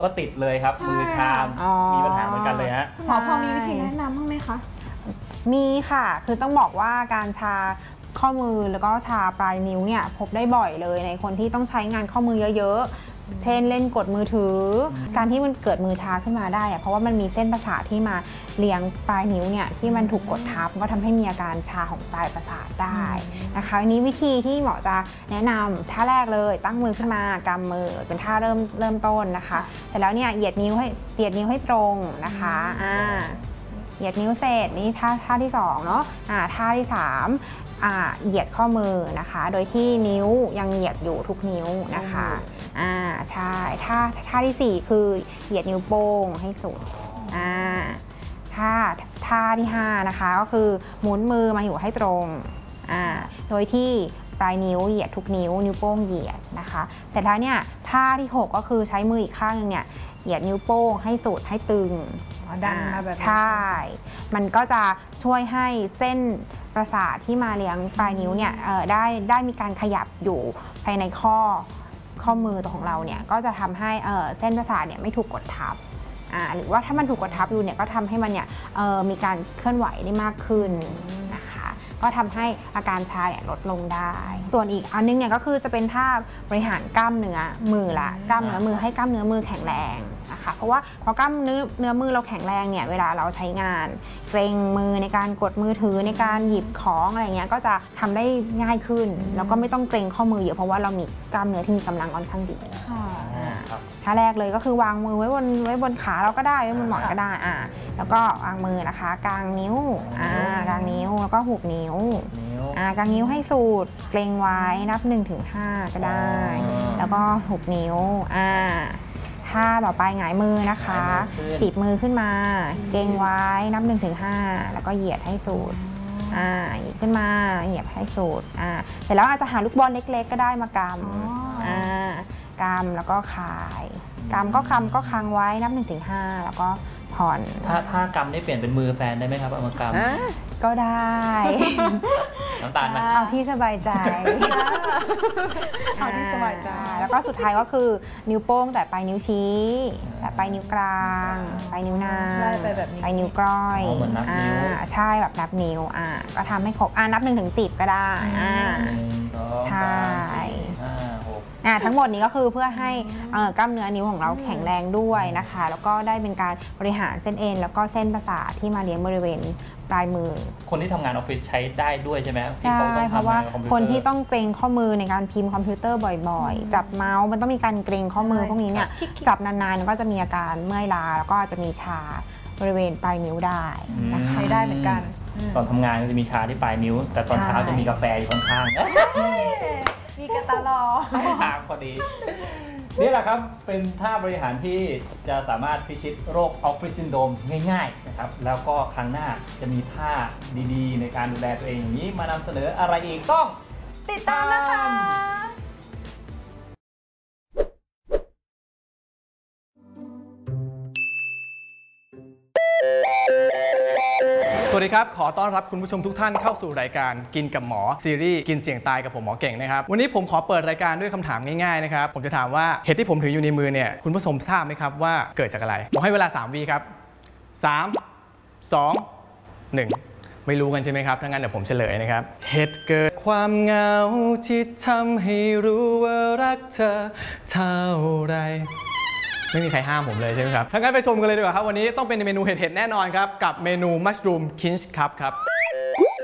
ก็ติดเลยครับมือชามีปัญหาเหมือนกันเลยฮะหมอพอมีวิธีแนะนำบ้างไหมคะมีค่ะคือต้องบอกว่าการชาข้อมือแล้วก็ชาปลายนิ้วเนี่ยพบได้บ่อยเลยในคนที่ต้องใช้งานข้อมือเยอะๆเช่นเล่นกดมือถือการที่มันเกิดมือชาขึ้นมาได้เพราะว่ามันมีเส้นประสาทที่มาเลี้ยงปลายนิ้วเนี่ยที่มันถูกกดทับก็ทำให้มีอาการชาของปลายประสาทได้นะคะอันนี้วิธีที่หมอจะแนะนำท่าแรกเลยตั้งมือขึ้นมากำมือเป็นท่าเริ่มต้นนะคะเสร็จแล้วเนี่ยเหยียดนิ้วให้ตรงนะคะเหยียดนิ้วเสร็จนี่ท่าที่2เนาะท่าที่3เหยียดข้อมือนะคะโดยที่นิ้วยังเหยียดอยู่ทุกนิ้วนะคะใช่ท่าที่4คือเหยียดนิ้วโป้งให้สุดท่าที่5นะคะก็คือหมุนมือมาอยู่ให้ตรงโดยที่ปลายนิ้วเหยียดทุกนิ้วโป้งเหยียดนะคะเสร็จแล้วเนี่ยท่าที่6ก็คือใช้มืออีกข้างนึงเนี่ยเหยียดนิ้วโป้งให้สุดให้ตึงดันมาแบบใช่มันก็จะช่วยให้เส้นประสาทที่มาเลี้ยงปลายนิ้วเนี่ยได้มีการขยับอยู่ภายในข้อมือของเราเนี่ยก็จะทำให้เส้นประสาทเนี่ยไม่ถูกกดทับหรือว่าถ้ามันถูกกดทับอยู่เนี่ยก็ทำให้มันเนี่ยมีการเคลื่อนไหวได้มากขึ้นนะคะก็ทำให้อาการชาลดลงได้ส่วนอีกอันนึงเนี่ยก็คือจะเป็นท่าบริหารกล้ามเนื้อมือละกล้ามเนื้อมือให้กล้ามเนื้อมือแข็งแรงนะคะเพราะว่าพอกล้ามเนื้อมือเราแข็งแรงเนี่ยเวลาเราใช้งานเกรงมือในการกดมือถือในการหยิบของอะไรเงี้ยก็จะทำได้ง่ายขึ้นแล้วก็ไม่ต้องเกรงข้อมือเยอะเพราะว่าเรามีกล้ามเนื้อที่มีกำลังค่อนข้างดีท่าแรกเลยก็คือวางมือไว้บนขาเราก็ได้ไว้บนหมอนก็ได้แล้วก็วางมือนะคะกลางนิ้วกลางนิ้วแล้วก็หุบนิ้วกลางนิ้วให้สุดเกรงไว้นับ 1-5 ก็ได้แล้วก็หุบนิ้วท่าต่อไปหงายมือนะคะตีบมือขึ้นมาเกรงไว้นับ 1-5 แล้วก็เหยียดให้สุดเหยียดขึ้นมาเหยียดให้สุดเสร็จแล้วอาจจะหาลูกบอลเล็กๆก็ได้มากำกำแล้วก็คลายกำก็ค้างไว้นับ 1-5 แล้วก็ผ่อนถ้ากำได้เปลี่ยนเป็นมือแฟนได้ไหมครับเอามากำก็ได้น้ำตาลไหมเอาที่สบายใจเอาที่สบายใจแล้วก็สุดท้ายก็คือนิ้วโป้งแต่ปลายนิ้วชี้แต่ปลายนิ้วกลางปลายนิ้วนางปลายนิ้วก้อยใช่แบบนับนิ้วก็ทำให้ครบนับ 1-10 ก็ได้ใช่ทั้งหมดนี้ก็คือเพื่อให้กล้ามเนื้อนิ้วของเราแข็งแรงด้วยนะคะแล้วก็ได้เป็นการบริหารเส้นเอ็นแล้วก็เส้นประสาทที่มาเลี้ยงบริเวณปลายมือคนที่ทำงานออฟฟิศใช้ได้ด้วยใช่ไหมใช่เพราะว่าคนที่ต้องเกรงข้อมือในการพิมพ์คอมพิวเตอร์บ่อยๆจับเมาส์มันต้องมีการเกรงข้อมือพวกนี้เนี่ยจับนานๆก็จะมีอาการเมื่อยล้าแล้วก็จะมีชาบริเวณปลายนิ้วได้ใช้ได้เหมือนกันตอนทำงานก็จะมีชาที่ปลายนิ้วแต่ตอนเช้าจะมีกาแฟอยู่ข้างๆมีกระตาลอทางพอดีนี่แหละครับเป็นท่าบริหารที่จะสามารถพิชิตโรคออฟฟิศซินโดรมง่ายๆนะครับแล้วก็ครั้งหน้าจะมีท่าดีๆในการดูแลตัวเองอย่างนี้มานำเสนออะไรอีกต้องติดตามนะคะสวัสดีครับขอต้อนรับคุณผู้ชมทุกท่านเข้าสู่รายการกินกับหมอซีรีส์กินเสี่ยงตายกับผมหมอเก่งนะครับวันนี้ผมขอเปิดรายการด้วยคำถามง่ายๆนะครับผมจะถามว่าเห็ดที่ผมถืออยู่ในมือเนี่ยคุณผู้ชมทราบไหมครับว่าเกิดจากอะไรผมให้เวลา3 วิครับ3 2 1ไม่รู้กันใช่ไหมครับถ้างั้นเดี๋ยวผมเฉลยนะครับเห็ดเกิดความเหงาที่ทำให้รู้ว่ารักเธอเท่าไรไม่มีใครห้ามผมเลยใช่ไหมครับถ้างั้นไปชมกันเลยดีกว่าครับวันนี้ต้องเป็นเมนูเห็ดแน่นอนครับกับเมนูมัชรูมคินช์คัพครับ